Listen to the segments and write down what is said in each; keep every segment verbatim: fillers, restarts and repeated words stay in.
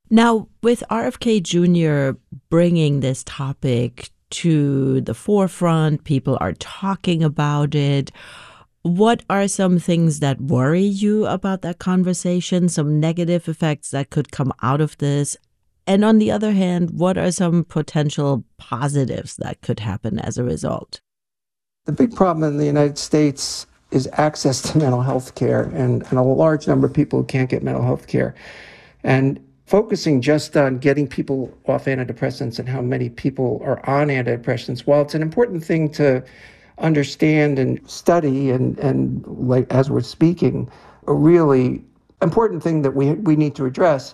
Now, with R F K Junior bringing this topic to the forefront, people are talking about it. What are some things that worry you about that conversation, some negative effects that could come out of this? And on the other hand, what are some potential positives that could happen as a result? The big problem in the United States is access to mental health care, and, and a large number of people who can't get mental health care. And focusing just on getting people off antidepressants and how many people are on antidepressants, while it's an important thing to understand and study, and, and like as we're speaking, a really important thing that we we need to address,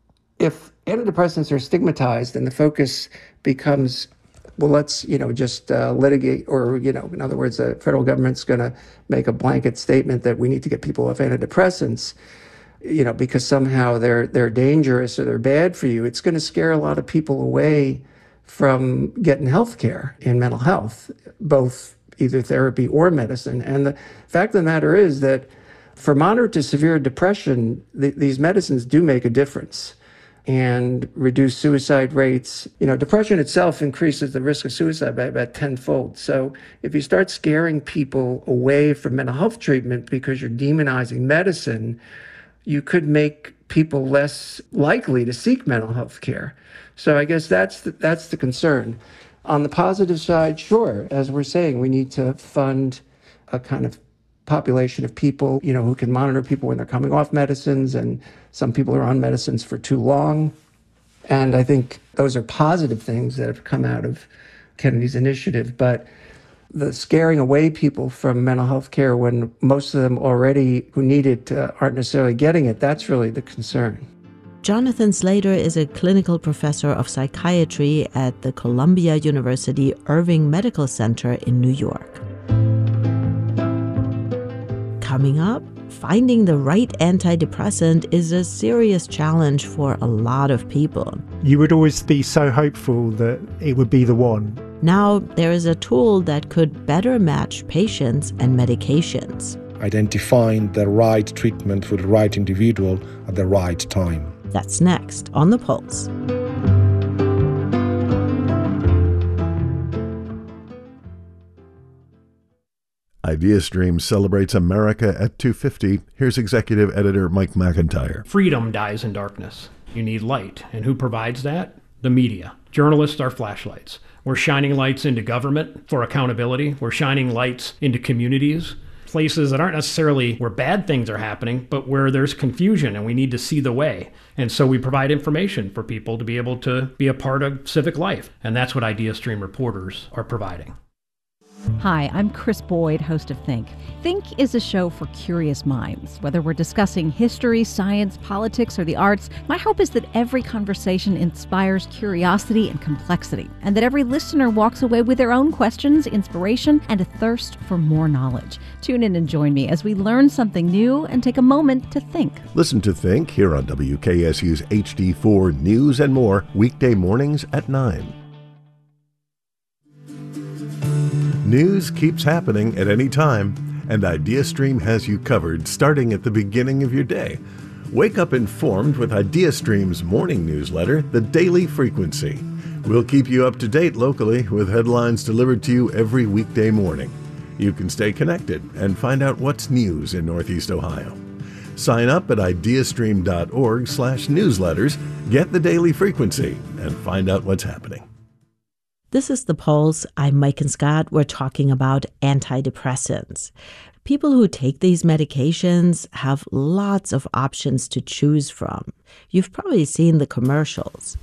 if antidepressants are stigmatized and the focus becomes, well, let's, you know, just uh, litigate, or, you know, in other words, the federal government's going to make a blanket statement that we need to get people off antidepressants, you know, because somehow they're they're dangerous or they're bad for you, it's going to scare a lot of people away from getting health care in mental health, both either therapy or medicine. And the fact of the matter is that for moderate to severe depression, th- these medicines do make a difference and reduce suicide rates. You know, depression itself increases the risk of suicide by about tenfold. So if you start scaring people away from mental health treatment because you're demonizing medicine, you could make people less likely to seek mental health care. So I guess that's the, that's the concern. On the positive side, sure, as we're saying, we need to fund a kind of population of people, you know, who can monitor people when they're coming off medicines, and some people are on medicines for too long. And I think those are positive things that have come out of Kennedy's initiative. But the scaring away people from mental health care when most of them already who need it uh, aren't necessarily getting it, that's really the concern. Jonathan Slater is a clinical professor of psychiatry at the Columbia University Irving Medical Center in New York. Coming up, finding the right antidepressant is a serious challenge for a lot of people. You would always be so hopeful that it would be the one. Now, there is a tool that could better match patients and medications. Identifying the right treatment for the right individual at the right time. That's next on The Pulse. IdeaStream celebrates America at two fifty. Here's executive editor Mike McIntyre. Freedom dies in darkness. You need light. And who provides that? The media. Journalists are flashlights. We're shining lights into government for accountability. We're shining lights into communities, places that aren't necessarily where bad things are happening, but where there's confusion and we need to see the way. And so we provide information for people to be able to be a part of civic life. And that's what IdeaStream reporters are providing. Hi, I'm Chris Boyd, host of Think. Think is a show for curious minds. Whether we're discussing history, science, politics, or the arts, my hope is that every conversation inspires curiosity and complexity, and that every listener walks away with their own questions, inspiration, and a thirst for more knowledge. Tune in and join me as we learn something new and take a moment to think. Listen to Think here on W K S U's H D four News and More, weekday mornings at nine. News keeps happening at any time, and IdeaStream has you covered starting at the beginning of your day. Wake up informed with IdeaStream's morning newsletter, The Daily Frequency. We'll keep you up to date locally with headlines delivered to you every weekday morning. You can stay connected and find out what's news in Northeast Ohio. Sign up at ideastream.org slash newsletters, get The Daily Frequency, and find out what's happening. This is The Pulse. I'm Mike and Scott. We're talking about antidepressants. People who take these medications have lots of options to choose from. You've probably seen the commercials.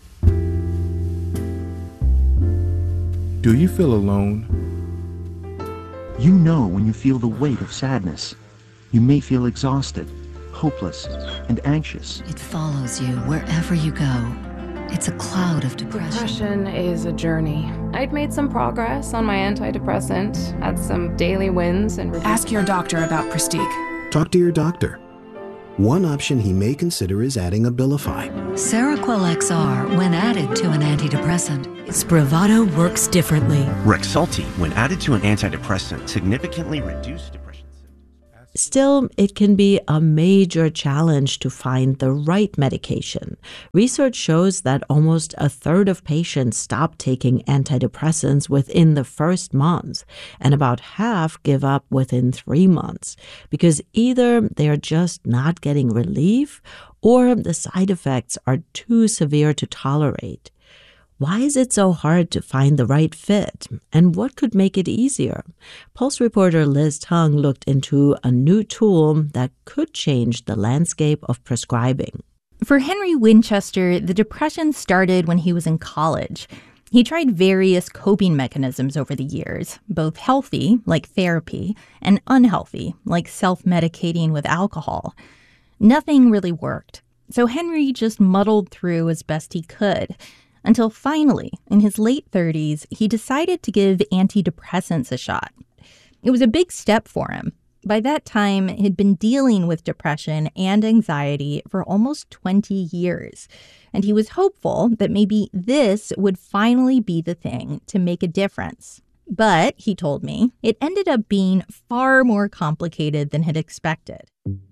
Do you feel alone? You know when you feel the weight of sadness. You may feel exhausted, hopeless, and anxious. It follows you wherever you go. It's a cloud of depression. Depression is a journey. I'd made some progress on my antidepressant, had some daily wins, and... Ask your doctor about Pristiq. Talk to your doctor. One option he may consider is adding Abilify. Seroquel X R, when added to an antidepressant, Spravato works differently. Rexulti, when added to an antidepressant, significantly reduced depression. Still, it can be a major challenge to find the right medication. Research shows that almost a third of patients stop taking antidepressants within the first month, and about half give up within three months, because either they're just not getting relief or the side effects are too severe to tolerate. Why is it so hard to find the right fit? And what could make it easier? Pulse reporter Liz Tung looked into a new tool that could change the landscape of prescribing. For Henry Winchester, the depression started when he was in college. He tried various coping mechanisms over the years, both healthy, like therapy, and unhealthy, like self-medicating with alcohol. Nothing really worked. So Henry just muddled through as best he could. Until finally, in his late thirties, he decided to give antidepressants a shot. It was a big step for him. By that time, he'd been dealing with depression and anxiety for almost twenty years, and he was hopeful that maybe this would finally be the thing to make a difference. But, he told me, it ended up being far more complicated than he'd expected.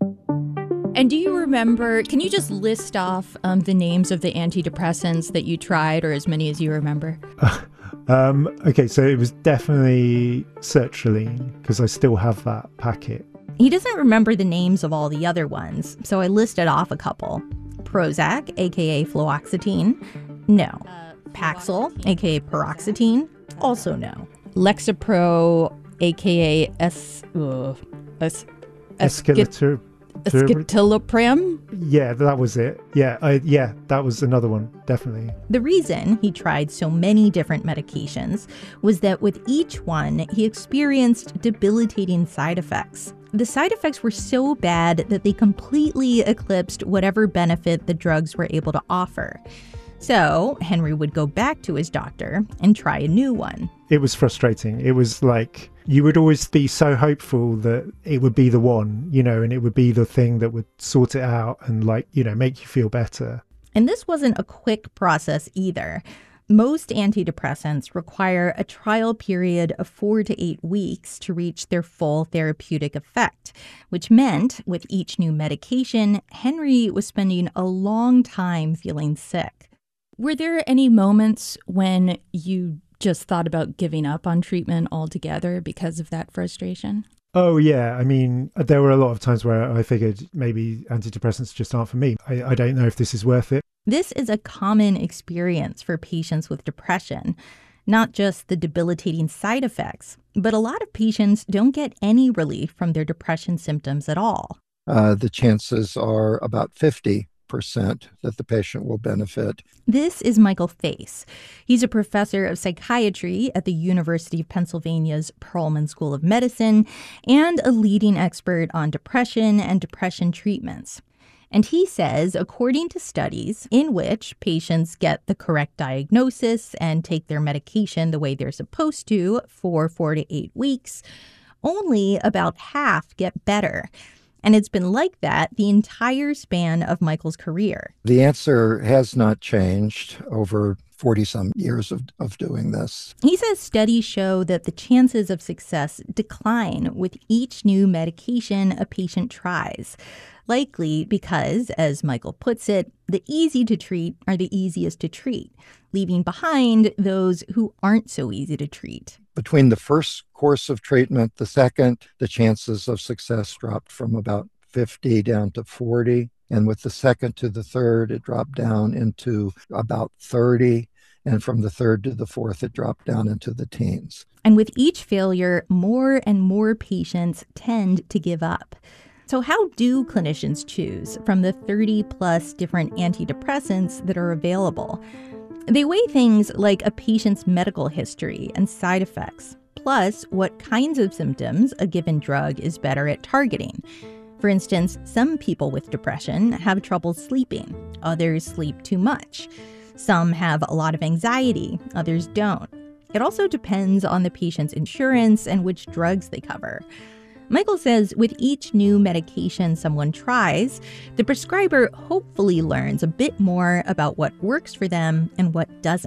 And do you remember, can you just list off um, the names of the antidepressants that you tried, or as many as you remember? um, okay, so it was definitely sertraline, because I still have that packet. He doesn't remember the names of all the other ones, so I listed off a couple. Prozac, aka fluoxetine, no. Uh, Paxil, aka paroxetine, also no. Lexapro, aka S... Uh, es, Escalator... Escitalopram? Yeah, that was it. Yeah, I, yeah, that was another one, definitely. The reason he tried so many different medications was that with each one, he experienced debilitating side effects. The side effects were so bad that they completely eclipsed whatever benefit the drugs were able to offer. So Henry would go back to his doctor and try a new one. It was frustrating. It was like you would always be so hopeful that it would be the one, you know, and it would be the thing that would sort it out and, like, you know, make you feel better. And this wasn't a quick process either. Most antidepressants require a trial period of four to eight weeks to reach their full therapeutic effect, which meant with each new medication, Henry was spending a long time feeling sick. Were there any moments when you just thought about giving up on treatment altogether because of that frustration? Oh, yeah. I mean, there were a lot of times where I figured maybe antidepressants just aren't for me. I, I don't know if this is worth it. This is a common experience for patients with depression, not just the debilitating side effects, but a lot of patients don't get any relief from their depression symptoms at all. Uh, the chances are about fifty percent that the patient will benefit. This is Michael Thase. He's a professor of psychiatry at the University of Pennsylvania's Perelman School of Medicine and a leading expert on depression and depression treatments. And he says, according to studies in which patients get the correct diagnosis and take their medication the way they're supposed to for four to eight weeks, only about half get better. And it's been like that the entire span of Michael's career. The answer has not changed over forty-some years of, of doing this. He says studies show that the chances of success decline with each new medication a patient tries. Likely because, as Michael puts it, the easy to treat are the easiest to treat, leaving behind those who aren't so easy to treat. Between the first course of treatment, the second, the chances of success dropped from about fifty down to forty. And with the second to the third, it dropped down into about thirty. And from the third to the fourth, it dropped down into the teens. And with each failure, more and more patients tend to give up. So how do clinicians choose from the thirty plus different antidepressants that are available? They weigh things like a patient's medical history and side effects, plus what kinds of symptoms a given drug is better at targeting. For instance, some people with depression have trouble sleeping, others sleep too much. Some have a lot of anxiety, others don't. It also depends on the patient's insurance and which drugs they cover. Michael says with each new medication someone tries, the prescriber hopefully learns a bit more about what works for them and what doesn't.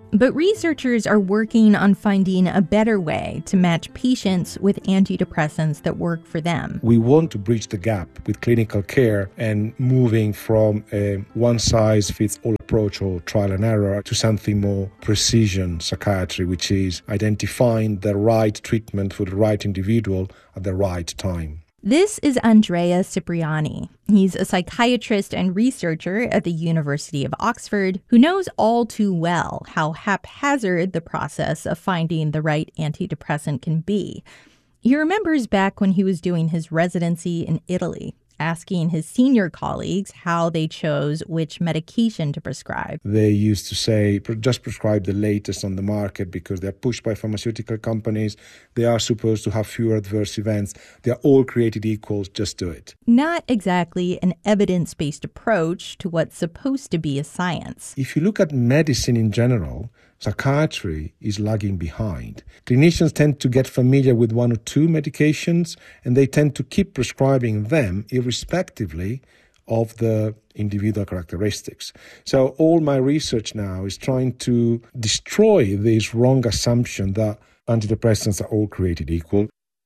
But researchers are working on finding a better way to match patients with antidepressants that work for them. We want to bridge the gap with clinical care and moving from a one-size-fits-all approach or trial and error to something more precision psychiatry, which is identifying the right treatment for the right individual at the right time. This is Andrea Cipriani. He's a psychiatrist and researcher at the University of Oxford who knows all too well how haphazard the process of finding the right antidepressant can be. He remembers back when he was doing his residency in Italy, asking his senior colleagues how they chose which medication to prescribe. They used to say, just prescribe the latest on the market because they're pushed by pharmaceutical companies. They are supposed to have fewer adverse events. They're all created equal. Just do it. Not exactly an evidence-based approach to what's supposed to be a science. If you look at medicine in general, psychiatry is lagging behind. Clinicians tend to get familiar with one or two medications, and they tend to keep prescribing them irrespectively of the individual characteristics. So all my research now is trying to destroy this wrong assumption that antidepressants are all created equal.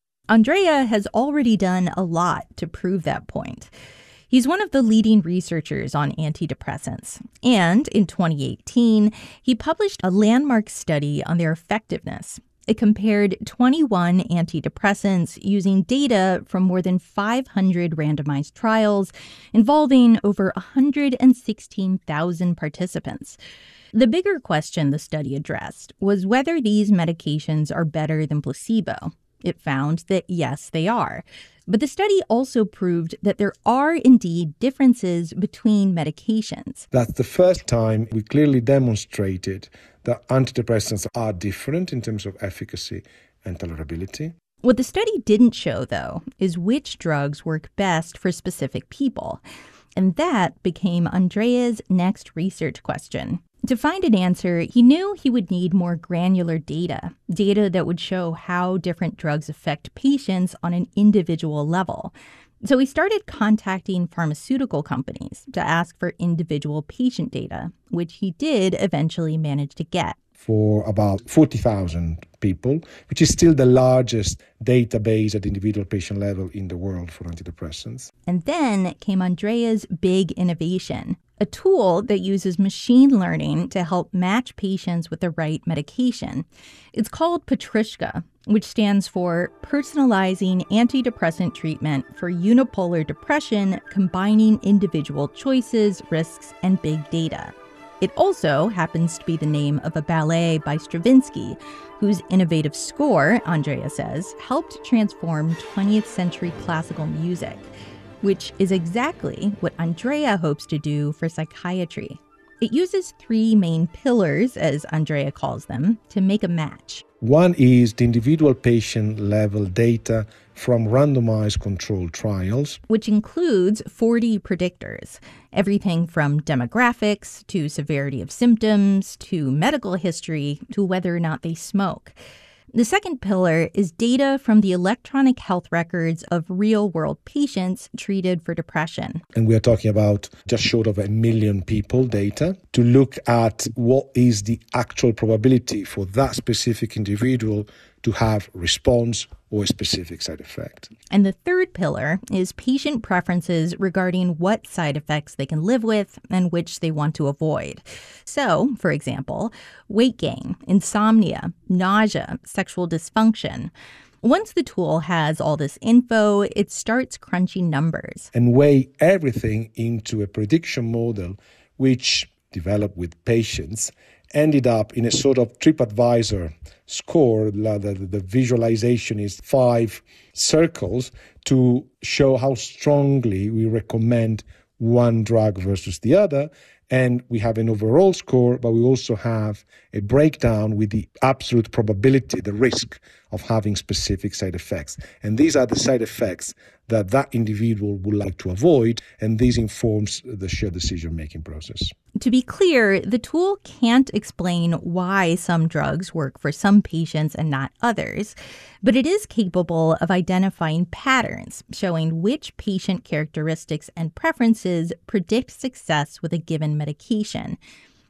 Andrea has already done a lot to prove that point. He's one of the leading researchers on antidepressants. And in twenty eighteen, he published a landmark study on their effectiveness. It compared twenty-one antidepressants using data from more than five hundred randomized trials involving over one hundred sixteen thousand participants. The bigger question the study addressed was whether these medications are better than placebo. It found that yes, they are. But the study also proved that there are indeed differences between medications. That's the first time we clearly demonstrated that antidepressants are different in terms of efficacy and tolerability. What the study didn't show, though, is which drugs work best for specific people. And that became Andrea's next research question. To find an answer, he knew he would need more granular data, data that would show how different drugs affect patients on an individual level. So he started contacting pharmaceutical companies to ask for individual patient data, which he did eventually manage to get. For about forty thousand people, which is still the largest database at individual patient level in the world for antidepressants. And then came Andrea's big innovation, a tool that uses machine learning to help match patients with the right medication. It's called Petrushka, which stands for Personalizing Antidepressant Treatment for Unipolar Depression, Combining Individual Choices, Risks, and Big Data. It also happens to be the name of a ballet by Stravinsky, whose innovative score, Andrea says, helped transform twentieth century classical music, which is exactly what Andrea hopes to do for psychiatry. It uses three main pillars, as Andrea calls them, to make a match. One is the individual patient level data from randomized controlled trials, which includes forty predictors, everything from demographics to severity of symptoms to medical history to whether or not they smoke. The second pillar is data from the electronic health records of real-world patients treated for depression. And we are talking about just short of a million people data to look at what is the actual probability for that specific individual to have response or a specific side effect. And the third pillar is patient preferences regarding what side effects they can live with and which they want to avoid. So, for example, weight gain, insomnia, nausea, sexual dysfunction. Once the tool has all this info, it starts crunching numbers. And weigh everything into a prediction model which developed with patients ended up in a sort of TripAdvisor score. The, the, the visualization is five circles to show how strongly we recommend one drug versus the other. And we have an overall score, but we also have a breakdown with the absolute probability, the risk of having specific side effects. And these are the side effects that that individual would like to avoid, and this informs the shared decision-making process. To be clear, the tool can't explain why some drugs work for some patients and not others, but it is capable of identifying patterns, showing which patient characteristics and preferences predict success with a given medication.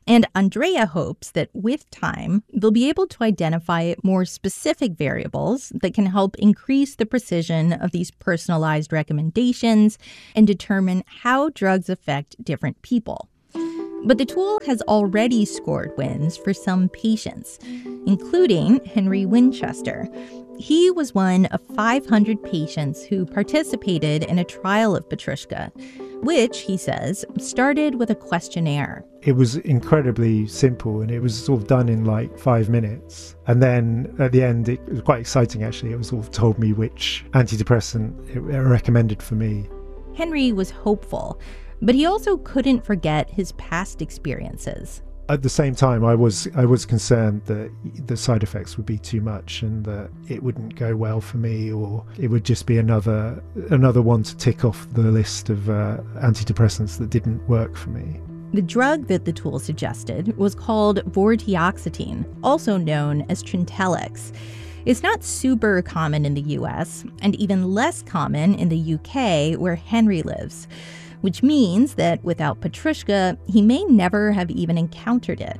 And Andrea hopes that with time, they'll be able to identify more specific variables that can help increase the precision of these personalized recommendations and determine how drugs affect different people. But the tool has already scored wins for some patients, including Henry Winchester. He was one of five hundred patients who participated in a trial of Petrushka, which, he says, started with a questionnaire. It was incredibly simple, and it was sort of done in like five minutes. And then at the end, it was quite exciting, actually. It was sort of told me which antidepressant it recommended for me. Henry was hopeful, but he also couldn't forget his past experiences. At the same time, I was I was concerned that the side effects would be too much and that it wouldn't go well for me, or it would just be another another one to tick off the list of uh, antidepressants that didn't work for me. The drug that the tool suggested was called vortioxetine, also known as Trintellix. It's not super common in the U S and even less common in the U K, where Henry lives, which means that without Petrushka, he may never have even encountered it.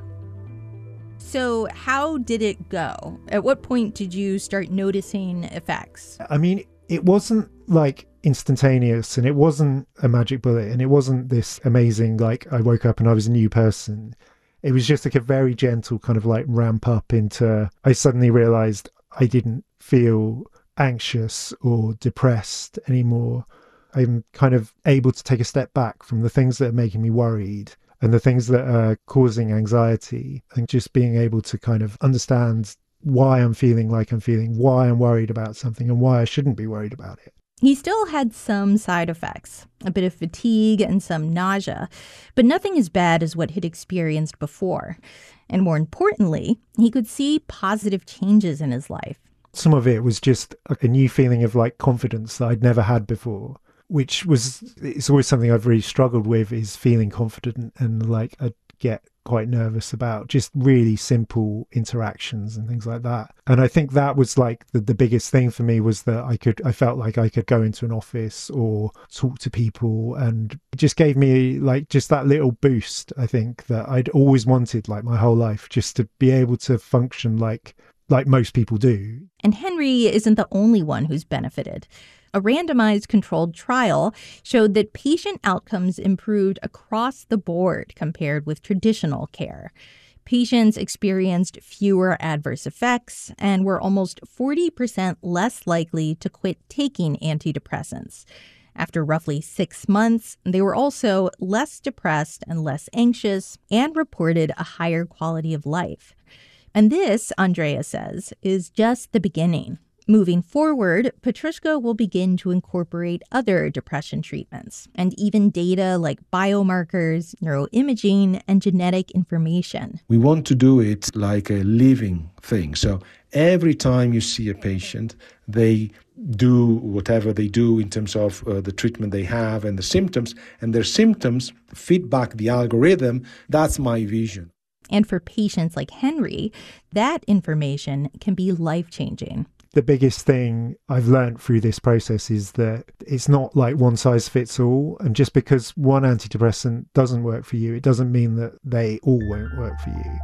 So how did it go? At what point did you start noticing effects? I mean, it wasn't like instantaneous, and it wasn't a magic bullet, and it wasn't this amazing, like I woke up and I was a new person. It was just like a very gentle kind of like ramp up into, I suddenly realized I didn't feel anxious or depressed anymore. I'm kind of able to take a step back from the things that are making me worried and the things that are causing anxiety, and just being able to kind of understand why I'm feeling like I'm feeling, why I'm worried about something, and why I shouldn't be worried about it. He still had some side effects, a bit of fatigue and some nausea, but nothing as bad as what he'd experienced before. And more importantly, he could see positive changes in his life. Some of it was just a new feeling of like confidence that I'd never had before, which was, it's always something I've really struggled with, is feeling confident, and like I get quite nervous about just really simple interactions and things like that. And I think that was like the, the biggest thing for me, was that I could, I felt like I could go into an office or talk to people, and it just gave me like just that little boost, I think, that I'd always wanted like my whole life, just to be able to function like like most people do. And Henry isn't the only one who's benefited. A randomized controlled trial showed that patient outcomes improved across the board compared with traditional care. Patients experienced fewer adverse effects and were almost forty percent less likely to quit taking antidepressants. After roughly six months, they were also less depressed and less anxious, and reported a higher quality of life. And this, Andrea says, is just the beginning. Moving forward, Petrushka will begin to incorporate other depression treatments and even data like biomarkers, neuroimaging, and genetic information. We want to do it like a living thing. So every time you see a patient, they do whatever they do in terms of uh, the treatment they have and the symptoms, and their symptoms feedback the algorithm. That's my vision. And for patients like Henry, that information can be life-changing. The biggest thing I've learned through this process is that it's not like one size fits all. And just because one antidepressant doesn't work for you, it doesn't mean that they all won't work for you.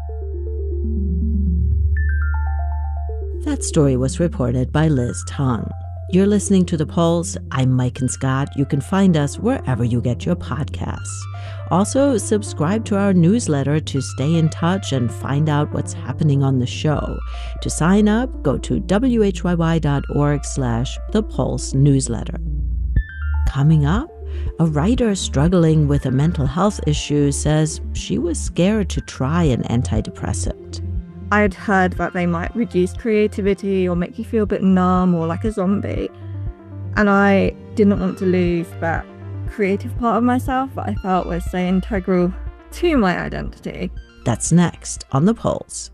That story was reported by Liz Tong. You're listening to The Pulse. I'm Mike and Scott. You can find us wherever you get your podcasts. Also, subscribe to our newsletter to stay in touch and find out what's happening on the show. To sign up, go to whyy.org slash The Pulse newsletter. Coming up, a writer struggling with a mental health issue says she was scared to try an antidepressant. I had heard that they might reduce creativity or make you feel a bit numb or like a zombie. And I didn't want to lose that creative part of myself that I felt was so integral to my identity. That's next on The Pulse.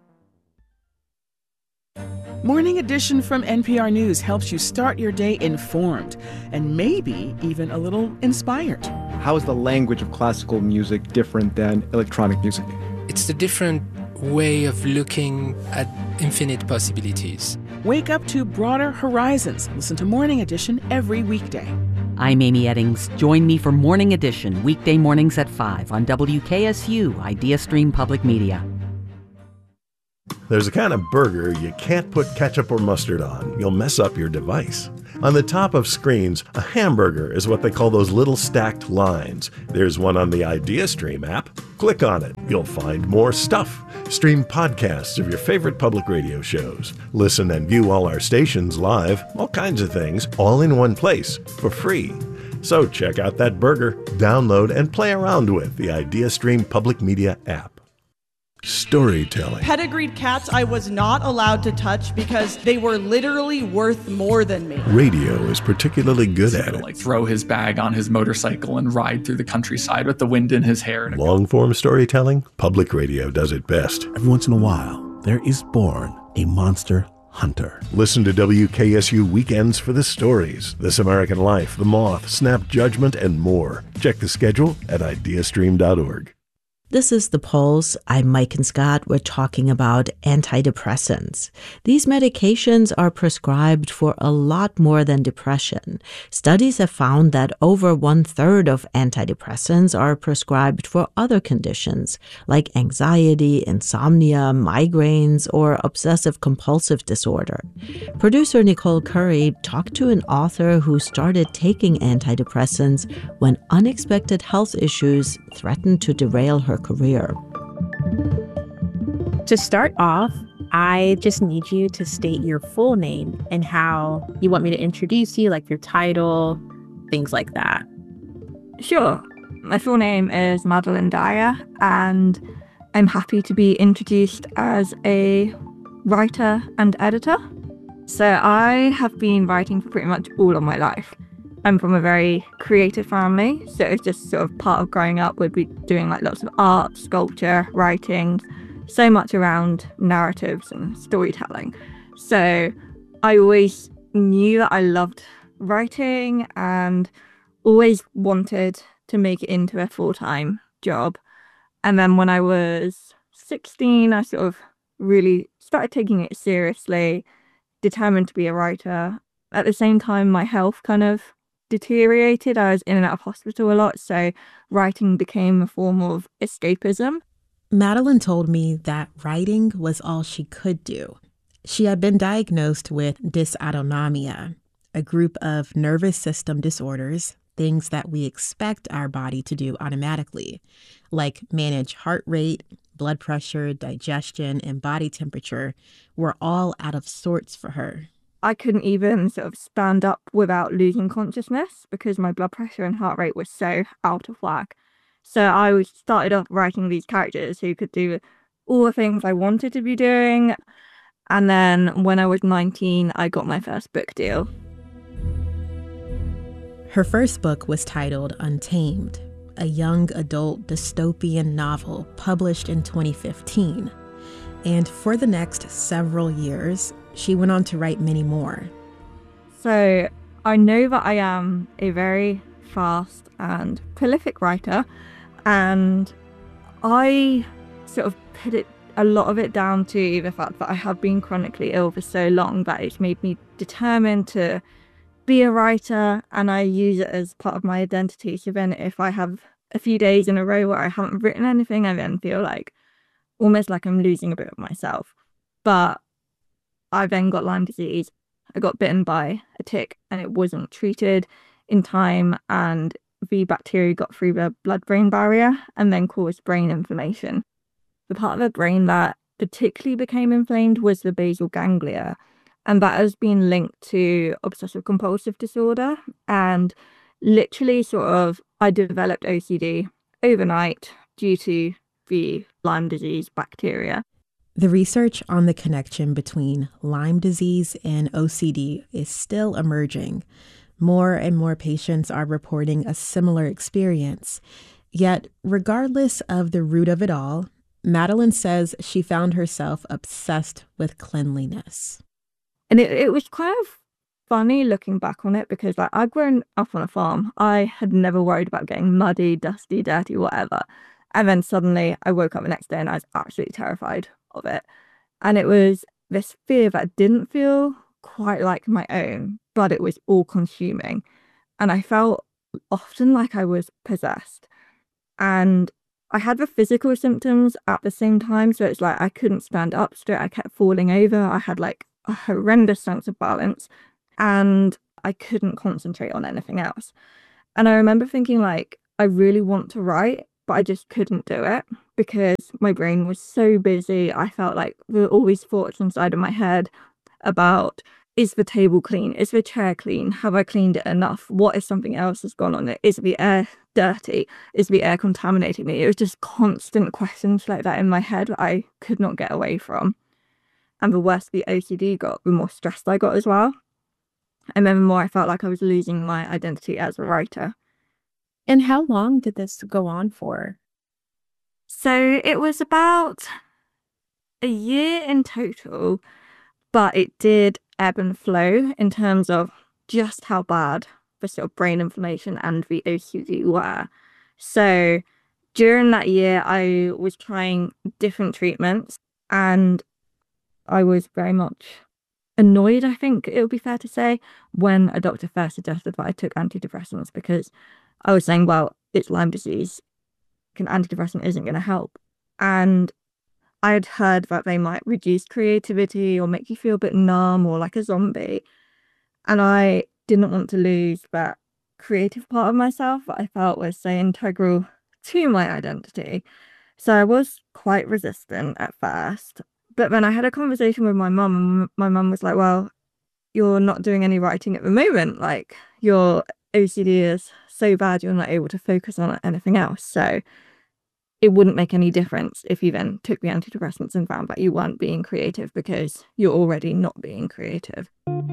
Morning Edition from N P R News helps you start your day informed and maybe even a little inspired. How is the language of classical music different than electronic music? It's the different way of looking at infinite possibilities. Wake up to broader horizons. Listen to Morning Edition every weekday. I'm Amy Eddings. Join me for Morning Edition, weekday mornings at five on W K S U IdeaStream Public Media. There's a kind of burger you can't put ketchup or mustard on. You'll mess up your device. On the top of screens, a hamburger is what they call those little stacked lines. There's one on the IdeaStream app. Click on it. You'll find more stuff. Stream podcasts of your favorite public radio shows. Listen and view all our stations live. All kinds of things, all in one place, for free. So check out that burger, download, and play around with the IdeaStream Public Media app. Storytelling. Pedigreed cats I was not allowed to touch because they were literally worth more than me. Radio is particularly good at it. Like throw his bag on his motorcycle and ride through the countryside with the wind in his hair. Long-form storytelling, public radio does it best. Every once in a while, there is born a monster hunter. Listen to W K S U Weekends for the stories, This American Life, The Moth, Snap Judgment, and more. Check the schedule at ideastream dot org. This is The Pulse. I'm Mike and Scott. We're talking about antidepressants. These medications are prescribed for a lot more than depression. Studies have found that over one third of antidepressants are prescribed for other conditions like anxiety, insomnia, migraines, or obsessive compulsive disorder. Producer Nicole Curry talked to an author who started taking antidepressants when unexpected health issues threatened to derail her career. To start off, I just need you to state your full name and how you want me to introduce you, like your title, things like that. Sure. My full name is Madeline Dyer, and I'm happy to be introduced as a writer and editor. So I have been writing for pretty much all of my life. I'm from a very creative family, so it's just sort of part of growing up. We'd be doing like lots of art, sculpture, writing, so much around narratives and storytelling. So I always knew that I loved writing and always wanted to make it into a full-time job. And then when I was sixteen, I sort of really started taking it seriously, determined to be a writer. At the same time, my health kind of deteriorated. I was in and out of hospital a lot, so writing became a form of escapism. Madeline told me that writing was all she could do. She had been diagnosed with dysautonomia, a group of nervous system disorders, things that we expect our body to do automatically, like manage heart rate, blood pressure, digestion, and body temperature, were all out of sorts for her. I couldn't even sort of stand up without losing consciousness because my blood pressure and heart rate was so out of whack. So I started off writing these characters who could do all the things I wanted to be doing. And then when I was nineteen, I got my first book deal. Her first book was titled Untamed, a young adult dystopian novel published in twenty fifteen. And for the next several years, she went on to write many more. So I know that I am a very fast and prolific writer, and I sort of put it a lot of it down to the fact that I have been chronically ill for so long that it's made me determined to be a writer, and I use it as part of my identity. So then if I have a few days in a row where I haven't written anything, I then feel like almost like I'm losing a bit of myself. But I then got Lyme disease. I got bitten by a tick and it wasn't treated in time, and the bacteria got through the blood-brain barrier and then caused brain inflammation. The part of the brain that particularly became inflamed was the basal ganglia, and that has been linked to obsessive compulsive disorder. And literally sort of I developed O C D overnight due to the Lyme disease bacteria. The research on the connection between Lyme disease and O C D is still emerging. More and more patients are reporting a similar experience. Yet, regardless of the root of it all, Madeline says she found herself obsessed with cleanliness. And it, it was kind of funny looking back on it because like I'd grown up on a farm. I had never worried about getting muddy, dusty, dirty, whatever. And then suddenly I woke up the next day and I was absolutely terrified of it. And it was this fear that didn't feel quite like my own, but it was all consuming. and I felt often like I was possessed. And I had the physical symptoms at the same time. So it's like I couldn't stand up straight. I kept falling over. I had like a horrendous sense of balance, and I couldn't concentrate on anything else. And I remember thinking, like, I really want to write, but I just couldn't do it because my brain was so busy. I felt like there were all these thoughts inside of my head about, is the table clean? Is the chair clean? Have I cleaned it enough? What if something else has gone on it? Is the air dirty? Is the air contaminating me? It was just constant questions like that in my head that I could not get away from. And the worse the O C D got, the more stressed I got as well. And then the more I felt like I was losing my identity as a writer. And how long did this go on for? So it was about a year in total, but it did ebb and flow in terms of just how bad the sort of brain inflammation and the O C D were. So during that year, I was trying different treatments, and I was very much annoyed, I think it would be fair to say, when a doctor first suggested that I took antidepressants, because I was saying, well, it's Lyme disease, an antidepressant isn't going to help. And I had heard that they might reduce creativity or make you feel a bit numb or like a zombie. And I didn't want to lose that creative part of myself that I felt was so integral to my identity. So I was quite resistant at first. But then I had a conversation with my mum, and my mum was like, well, you're not doing any writing at the moment. Like, your O C D is so bad you're not able to focus on anything else. So it wouldn't make any difference if you then took the antidepressants and found that you weren't being creative because you're already not being creative.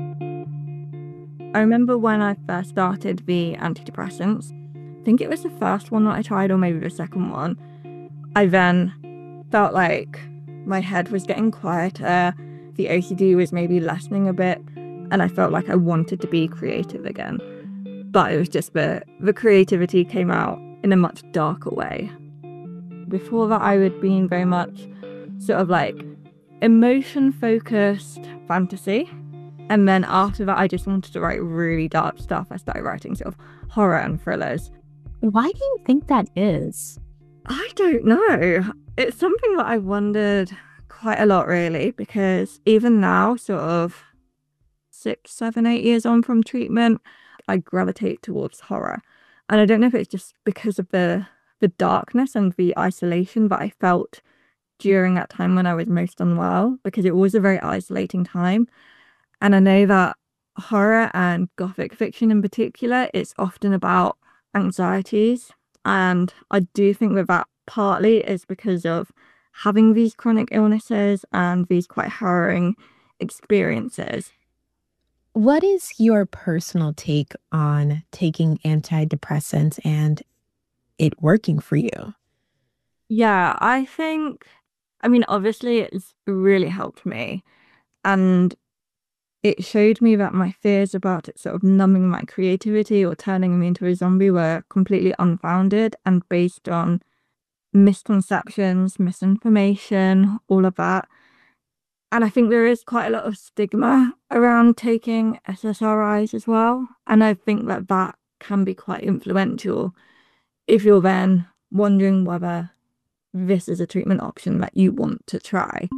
I remember when I first started the antidepressants, I think it was the first one that I tried, or maybe the second one, I then felt like my head was getting quieter, the O C D was maybe lessening a bit, and I felt like I wanted to be creative again. But it was just the, the creativity came out in a much darker way. Before that, I had been very much sort of like emotion-focused fantasy. And then after that, I just wanted to write really dark stuff. I started writing sort of horror and thrillers. Why do you think that is? I don't know. It's something that I wondered quite a lot, really, because even now, sort of six, seven, eight years on from treatment, I gravitate towards horror. And I don't know if it's just because of the the darkness and the isolation that I felt during that time when I was most unwell, because it was a very isolating time. And I know that horror and gothic fiction in particular, it's often about anxieties. And I do think that that partly is because of having these chronic illnesses and these quite harrowing experiences. What is your personal take on taking antidepressants and it working for you? Yeah, I think, I mean, obviously it's really helped me. And it showed me that my fears about it sort of numbing my creativity or turning me into a zombie were completely unfounded and based on misconceptions, misinformation, all of that. And I think there is quite a lot of stigma around taking S S R Is as well. And I think that that can be quite influential if you're then wondering whether this is a treatment option that you want to try.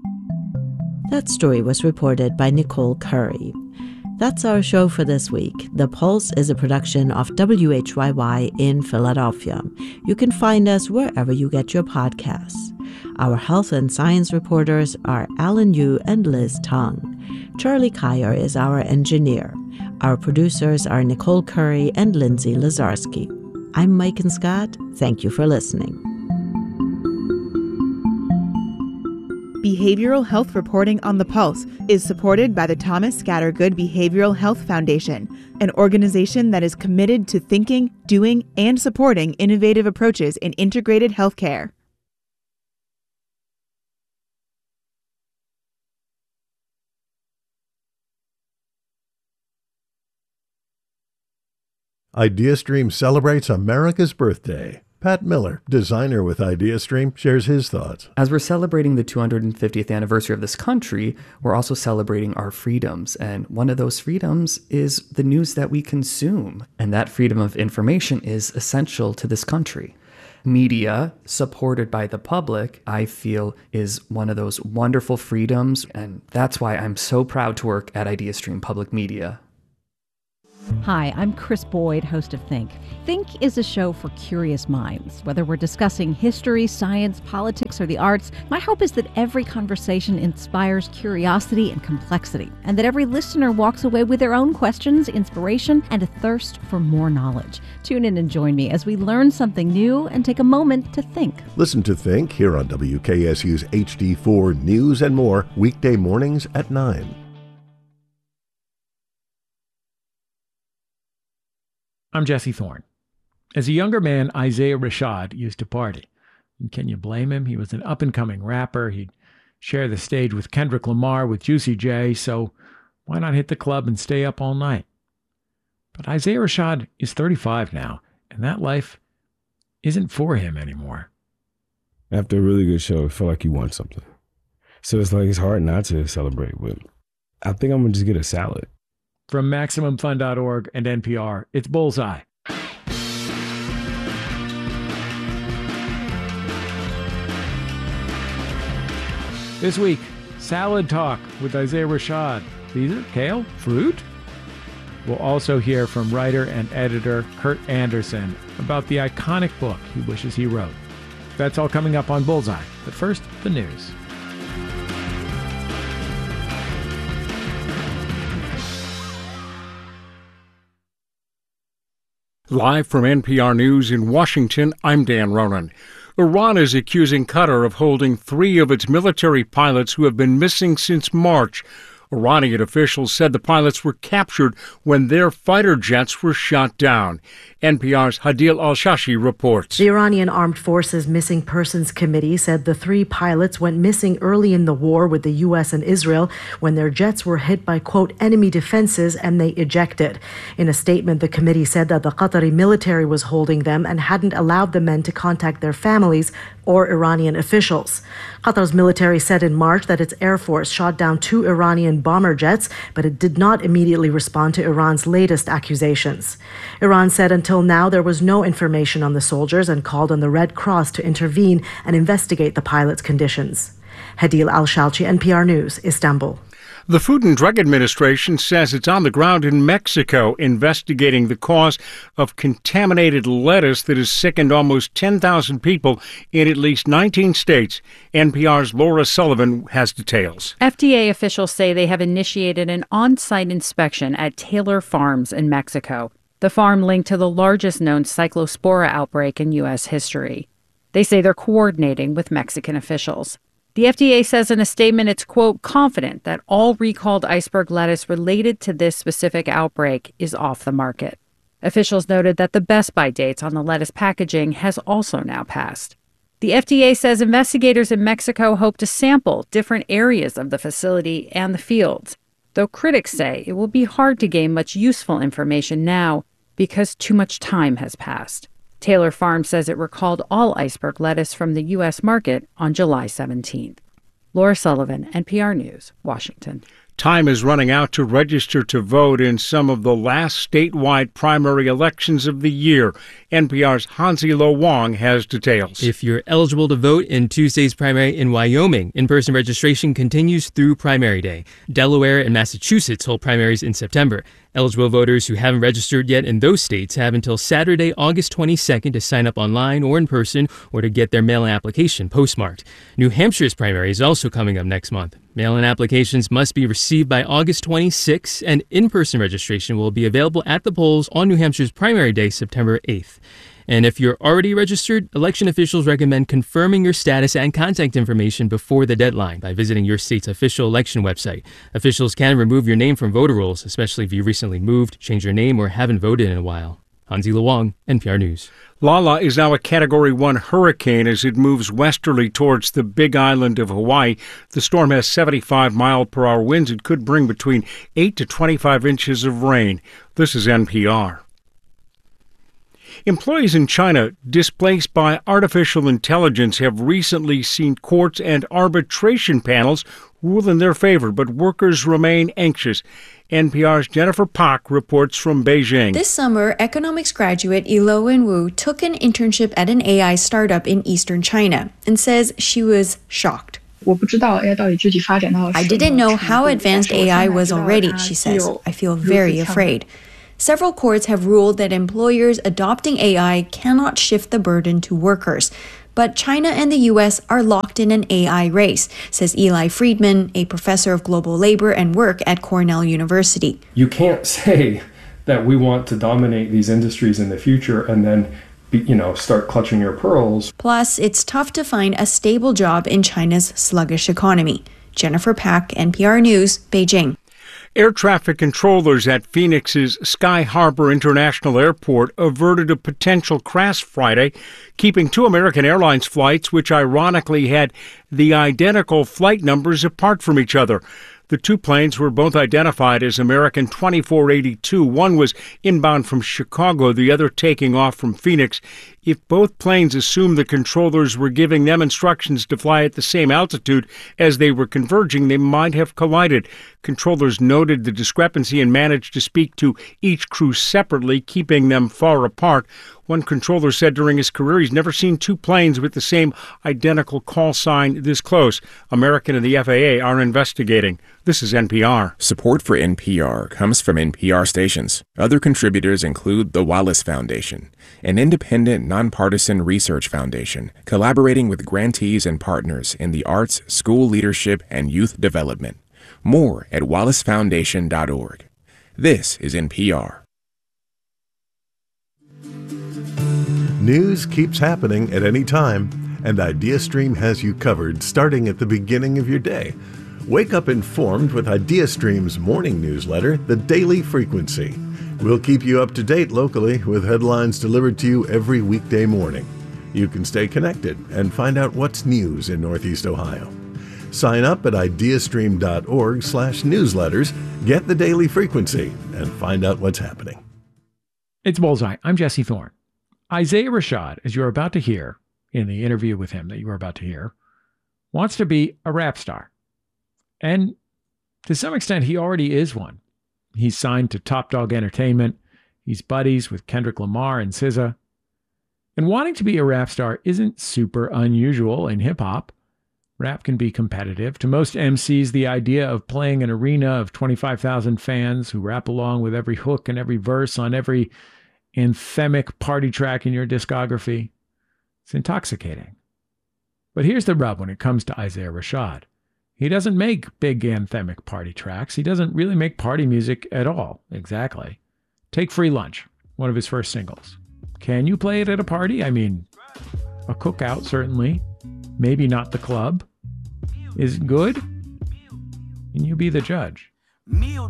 That story was reported by Nicole Curry. That's our show for this week. The Pulse is a production of W H Y Y in Philadelphia. You can find us wherever you get your podcasts. Our health and science reporters are Alan Yu and Liz Tong. Charlie Kyer is our engineer. Our producers are Nicole Curry and Lindsay Lazarski. I'm Maiken Scott. Thank you for listening. Behavioral health reporting on the Pulse is supported by the Thomas Scattergood Behavioral Health Foundation, an organization that is committed to thinking, doing, and supporting innovative approaches in integrated healthcare. IdeaStream celebrates America's birthday. Pat Miller, designer with IdeaStream, shares his thoughts. As we're celebrating the two hundred fiftieth anniversary of this country, we're also celebrating our freedoms. And one of those freedoms is the news that we consume. And that freedom of information is essential to this country. Media, supported by the public, I feel is one of those wonderful freedoms. And that's why I'm so proud to work at IdeaStream Public Media. Hi, I'm Chris Boyd, host of Think. Think is a show for curious minds. Whether we're discussing history, science, politics, or the arts, my hope is that every conversation inspires curiosity and complexity, and that every listener walks away with their own questions, inspiration, and a thirst for more knowledge. Tune in and join me as we learn something new and take a moment to think. Listen to Think here on W K S U's H D four News and More, weekday mornings at nine. I'm Jesse Thorne. As a younger man, Isaiah Rashad used to party. And can you blame him? He was an up-and-coming rapper. He'd share the stage with Kendrick Lamar, with Juicy J, so why not hit the club and stay up all night? But Isaiah Rashad is thirty-five now, and that life isn't for him anymore. After a really good show, I feel like you won something. So it's like it's hard not to celebrate, but I think I'm going to just get a salad. From Maximum Fun dot org and N P R, it's Bullseye. This week, Salad Talk with Isaiah Rashad. Caesar, kale, fruit? We'll also hear from writer and editor Kurt Anderson about the iconic book he wishes he wrote. That's all coming up on Bullseye. But first, the news. Live from N P R News in Washington, I'm Dan Ronan. Iran is accusing Qatar of holding three of its military pilots who have been missing since March. Iranian officials said the pilots were captured when their fighter jets were shot down. N P R's Hadil Al-Shashi reports. The Iranian Armed Forces Missing Persons Committee said the three pilots went missing early in the war with the U S and Israel when their jets were hit by, quote, enemy defenses and they ejected. In a statement, the committee said that the Qatari military was holding them and hadn't allowed the men to contact their families or Iranian officials. Qatar's military said in March that its air force shot down two Iranian bomber jets, but it did not immediately respond to Iran's latest accusations. Iran said until now there was no information on the soldiers and called on the Red Cross to intervene and investigate the pilots' conditions. Hadil Al-Shalchi, N P R News, Istanbul. The Food and Drug Administration says it's on the ground in Mexico investigating the cause of contaminated lettuce that has sickened almost ten thousand people in at least nineteen states. N P R's Laura Sullivan has details. F D A officials say they have initiated an on-site inspection at Taylor Farms in Mexico, the farm linked to the largest known cyclospora outbreak in U S history. They say they're coordinating with Mexican officials. The F D A says in a statement it's, quote, confident that all recalled iceberg lettuce related to this specific outbreak is off the market. Officials noted that the best-by dates on the lettuce packaging has also now passed. The F D A says investigators in Mexico hope to sample different areas of the facility and the fields, though critics say it will be hard to gain much useful information now because too much time has passed. Taylor Farm says it recalled all iceberg lettuce from the U S market on July seventeenth. Laura Sullivan, N P R News, Washington. Time is running out to register to vote in some of the last statewide primary elections of the year. N P R's Hansi Lo Wong has details. If you're eligible to vote in Tuesday's primary in Wyoming, in-person registration continues through primary day. Delaware and Massachusetts hold primaries in September. Eligible voters who haven't registered yet in those states have until Saturday, August twenty-second to sign up online or in person or to get their mail-in application postmarked. New Hampshire's primary is also coming up next month. Mail-in applications must be received by August twenty-sixth, and in-person registration will be available at the polls on New Hampshire's primary day, September eighth. And if you're already registered, election officials recommend confirming your status and contact information before the deadline by visiting your state's official election website. Officials can remove your name from voter rolls, especially if you recently moved, changed your name, or haven't voted in a while. Hansi Lo Wong, N P R News. Lala is now a Category one hurricane as it moves westerly towards the Big Island of Hawaii. The storm has seventy-five mile per hour winds. It could bring between eight to twenty-five inches of rain. This is N P R. Employees in China displaced by artificial intelligence have recently seen courts and arbitration panels rule in their favor, but workers remain anxious. N P R's Jennifer Pak reports from Beijing. This summer, economics graduate Elowen Wu took an internship at an A I startup in eastern China and says she was shocked. I didn't know how advanced A I was already, she says. I feel very afraid. Several courts have ruled that employers adopting A I cannot shift the burden to workers. But China and the U S are locked in an A I race, says Eli Friedman, a professor of global labor and work at Cornell University. You can't say that we want to dominate these industries in the future and then, be, you know, start clutching your pearls. Plus, it's tough to find a stable job in China's sluggish economy. Jennifer Pak, N P R News, Beijing. Air traffic controllers at Phoenix's Sky Harbor International Airport averted a potential crash Friday, keeping two American Airlines flights, which ironically had the identical flight numbers, apart from each other. The two planes were both identified as American twenty-four eighty-two. One was inbound from Chicago, the other taking off from Phoenix. If both planes assumed the controllers were giving them instructions to fly at the same altitude as they were converging, they might have collided. Controllers noted the discrepancy and managed to speak to each crew separately, keeping them far apart. One controller said during his career he's never seen two planes with the same identical call sign this close. American and the F A A are investigating. This is N P R. Support for N P R comes from N P R stations. Other contributors include the Wallace Foundation, an independent, nonpartisan research foundation collaborating with grantees and partners in the arts, school leadership, and youth development. More at wallace foundation dot org. This is N P R. News keeps happening at any time, and IdeaStream has you covered starting at the beginning of your day. Wake up informed with IdeaStream's morning newsletter, The Daily Frequency. We'll keep you up to date locally with headlines delivered to you every weekday morning. You can stay connected and find out what's news in Northeast Ohio. Sign up at ideastream dot org slash newsletters, get The Daily Frequency, and find out what's happening. It's Bullseye. I'm Jesse Thorne. Isaiah Rashad, as you're about to hear in the interview with him that you were about to hear, wants to be a rap star. And to some extent, he already is one. He's signed to Top Dog Entertainment. He's buddies with Kendrick Lamar and S Z A. And wanting to be a rap star isn't super unusual in hip-hop. Rap can be competitive. To most M Cs, the idea of playing an arena of twenty-five thousand fans who rap along with every hook and every verse on every anthemic party track in your discography, it's intoxicating. But here's the rub when it comes to Isaiah Rashad. He doesn't make big anthemic party tracks. He doesn't really make party music at all, exactly. Take Free Lunch, one of his first singles. Can you play it at a party? I mean, a cookout, certainly. Maybe not the club. Is it good? And you be the judge. Meal